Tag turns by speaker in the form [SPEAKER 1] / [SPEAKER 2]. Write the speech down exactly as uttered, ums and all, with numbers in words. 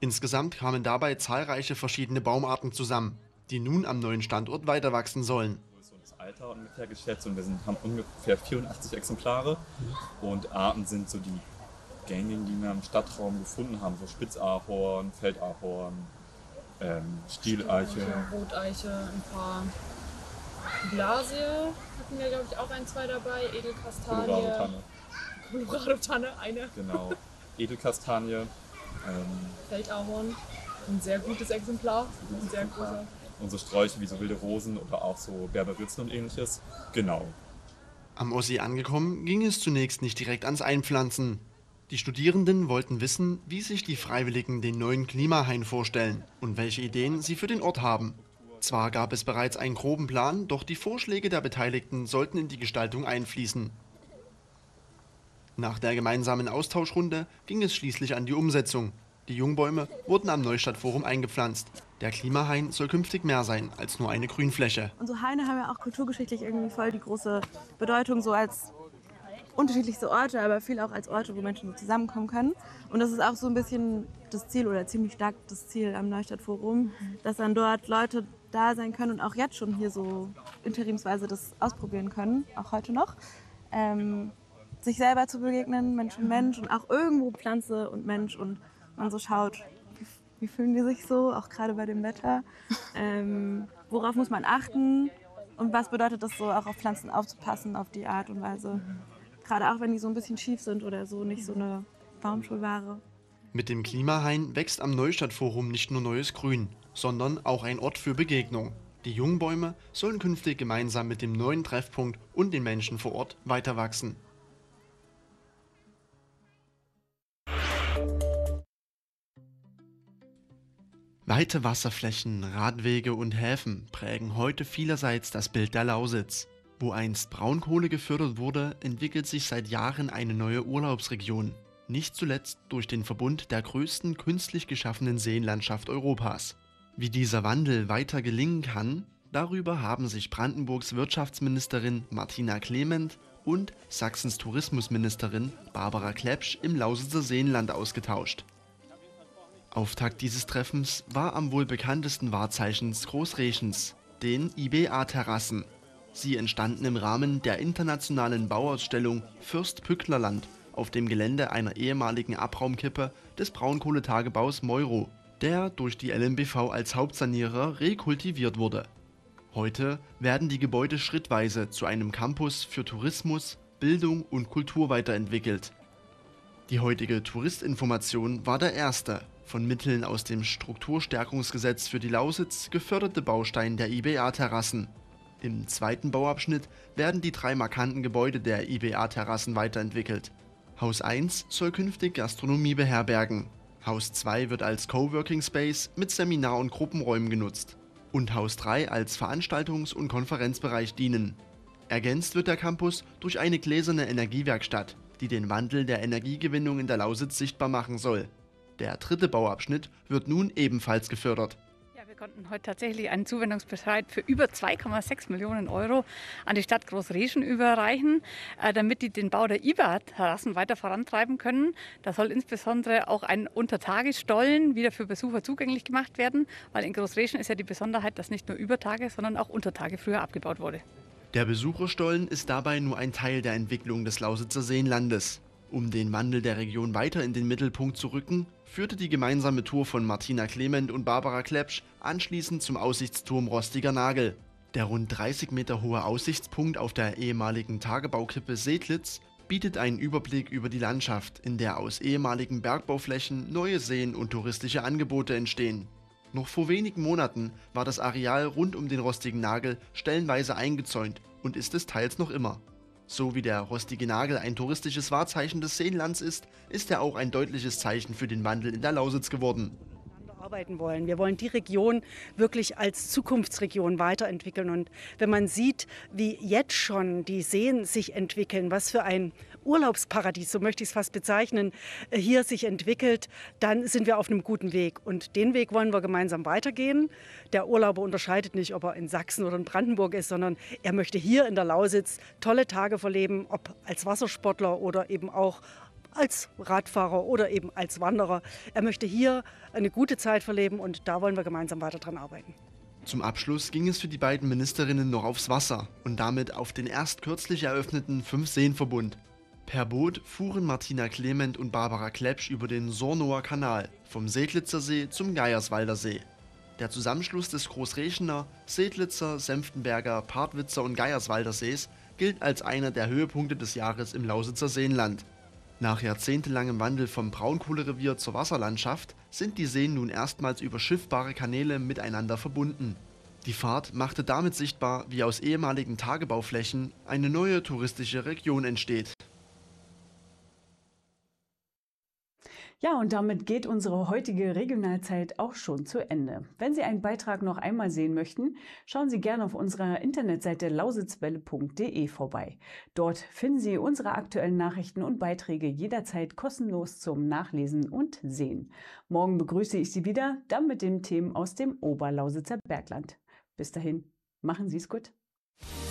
[SPEAKER 1] Insgesamt kamen dabei zahlreiche verschiedene Baumarten zusammen, die nun am neuen Standort weiter wachsen sollen.
[SPEAKER 2] Das Alter ungefähr geschätzt und wir sind, haben ungefähr vierundachtzig Exemplare und Arten sind so die gängigen, die wir im Stadtraum gefunden haben, so Spitzahorn, Feldahorn, ähm, Stieleiche,
[SPEAKER 3] Roteiche, ein paar Glasie hatten wir, glaube ich, auch ein, zwei dabei, Edelkastanie,
[SPEAKER 2] Colorado-Tanne.
[SPEAKER 3] Colorado-Tanne, eine.
[SPEAKER 2] Genau, Edelkastanie. Ähm,
[SPEAKER 3] Feldahorn, ein sehr gutes Exemplar, ein sehr großer.
[SPEAKER 2] Unsere Sträuche wie so wilde Rosen oder auch so Berberitzen und ähnliches. Genau.
[SPEAKER 1] Am Ossi angekommen, ging es zunächst nicht direkt ans Einpflanzen. Die Studierenden wollten wissen, wie sich die Freiwilligen den neuen Klimahain vorstellen und welche Ideen sie für den Ort haben. Zwar gab es bereits einen groben Plan, doch die Vorschläge der Beteiligten sollten in die Gestaltung einfließen. Nach der gemeinsamen Austauschrunde ging es schließlich an die Umsetzung. Die Jungbäume wurden am Neustadtforum eingepflanzt. Der Klimahain soll künftig mehr sein als nur eine Grünfläche.
[SPEAKER 4] Unsere Haine haben ja auch kulturgeschichtlich irgendwie voll die große Bedeutung, so als unterschiedlichste Orte, aber viel auch als Orte, wo Menschen so zusammenkommen können. Und das ist auch so ein bisschen das Ziel oder ziemlich stark das Ziel am Neustadtforum, dass dann dort Leute da sein können und auch jetzt schon hier so interimsweise das ausprobieren können, auch heute noch. Ähm, sich selber zu begegnen, Mensch und Mensch und auch irgendwo Pflanze und Mensch und man so schaut, wie, wie fühlen die sich so, auch gerade bei dem Wetter. Ähm, worauf muss man achten und was bedeutet das so, auch auf Pflanzen aufzupassen auf die Art und Weise. Gerade auch wenn die so ein bisschen schief sind oder so, nicht so eine Baumschulware.
[SPEAKER 1] Mit dem Klimahain wächst am Neustadtforum nicht nur neues Grün, sondern auch ein Ort für Begegnung. Die Jungbäume sollen künftig gemeinsam mit dem neuen Treffpunkt und den Menschen vor Ort weiter wachsen. Weite Wasserflächen, Radwege und Häfen prägen heute vielerseits das Bild der Lausitz. Wo einst Braunkohle gefördert wurde, entwickelt sich seit Jahren eine neue Urlaubsregion. Nicht zuletzt durch den Verbund der größten künstlich geschaffenen Seenlandschaft Europas. Wie dieser Wandel weiter gelingen kann, darüber haben sich Brandenburgs Wirtschaftsministerin Martina Clement und Sachsens Tourismusministerin Barbara Klepsch im Lausitzer Seenland ausgetauscht. Auftakt dieses Treffens war am wohl bekanntesten Wahrzeichen Großrechens, den I B A-Terrassen. Sie entstanden im Rahmen der internationalen Bauausstellung Fürst-Pückler-Land auf dem Gelände einer ehemaligen Abraumkippe des Braunkohletagebaus Meuro, der durch die L M B V als Hauptsanierer rekultiviert wurde. Heute werden die Gebäude schrittweise zu einem Campus für Tourismus, Bildung und Kultur weiterentwickelt. Die heutige Touristinformation war der erste, von Mitteln aus dem Strukturstärkungsgesetz für die Lausitz geförderte Baustein der I B A-Terrassen. Im zweiten Bauabschnitt werden die drei markanten Gebäude der I B A-Terrassen weiterentwickelt. Haus eins soll künftig Gastronomie beherbergen. Haus zwei wird als Coworking Space mit Seminar- und Gruppenräumen genutzt. Und Haus drei als Veranstaltungs- und Konferenzbereich dienen. Ergänzt wird der Campus durch eine gläserne Energiewerkstatt, die den Wandel der Energiegewinnung in der Lausitz sichtbar machen soll. Der dritte Bauabschnitt wird nun ebenfalls gefördert.
[SPEAKER 5] Ja, wir konnten heute tatsächlich einen Zuwendungsbescheid für über zwei Komma sechs Millionen Euro an die Stadt Großreschen überreichen, äh, damit die den Bau der I B A-Terrassen weiter vorantreiben können. Da soll insbesondere auch ein Untertagesstollen wieder für Besucher zugänglich gemacht werden, weil in Großreschen ist ja die Besonderheit, dass nicht nur über Tage, sondern auch unter Tage früher abgebaut wurde.
[SPEAKER 1] Der Besucherstollen ist dabei nur ein Teil der Entwicklung des Lausitzer Seenlandes. Um den Wandel der Region weiter in den Mittelpunkt zu rücken, führte die gemeinsame Tour von Martina Clement und Barbara Klepsch anschließend zum Aussichtsturm Rostiger Nagel. Der rund dreißig Meter hohe Aussichtspunkt auf der ehemaligen Tagebaukippe Seedlitz bietet einen Überblick über die Landschaft, in der aus ehemaligen Bergbauflächen neue Seen und touristische Angebote entstehen. Noch vor wenigen Monaten war das Areal rund um den Rostigen Nagel stellenweise eingezäunt und ist es teils noch immer. So wie der Rostige Nagel ein touristisches Wahrzeichen des Seenlands ist, ist er auch ein deutliches Zeichen für den Wandel in der Lausitz geworden.
[SPEAKER 6] Arbeiten wollen. Wir wollen die Region wirklich als Zukunftsregion weiterentwickeln. Und wenn man sieht, wie jetzt schon die Seen sich entwickeln, was für ein Urlaubsparadies, so möchte ich es fast bezeichnen, hier sich entwickelt, dann sind wir auf einem guten Weg. Und den Weg wollen wir gemeinsam weitergehen. Der Urlauber unterscheidet nicht, ob er in Sachsen oder in Brandenburg ist, sondern er möchte hier in der Lausitz tolle Tage verleben, ob als Wassersportler oder eben auch als Radfahrer oder eben als Wanderer. Er möchte hier eine gute Zeit verleben und da wollen wir gemeinsam weiter dran arbeiten.
[SPEAKER 1] Zum Abschluss ging es für die beiden Ministerinnen noch aufs Wasser und damit auf den erst kürzlich eröffneten Fünf-Seen-Verbund. Per Boot fuhren Martina Clement und Barbara Klepsch über den Sornower Kanal vom Sedlitzer See zum Geierswalder See. Der Zusammenschluss des Großreschener, Sedlitzer, Senftenberger, Partwitzer und Geierswalder Sees gilt als einer der Höhepunkte des Jahres im Lausitzer Seenland. Nach jahrzehntelangem Wandel vom Braunkohlerevier zur Wasserlandschaft sind die Seen nun erstmals über schiffbare Kanäle miteinander verbunden. Die Fahrt machte damit sichtbar, wie aus ehemaligen Tagebauflächen eine neue touristische Region entsteht.
[SPEAKER 7] Ja, und damit geht unsere heutige Regionalzeit auch schon zu Ende. Wenn Sie einen Beitrag noch einmal sehen möchten, schauen Sie gerne auf unserer Internetseite lausitzwelle punkt de vorbei. Dort finden Sie unsere aktuellen Nachrichten und Beiträge jederzeit kostenlos zum Nachlesen und Sehen. Morgen begrüße ich Sie wieder, dann mit den Themen aus dem Oberlausitzer Bergland. Bis dahin, machen Sie es gut.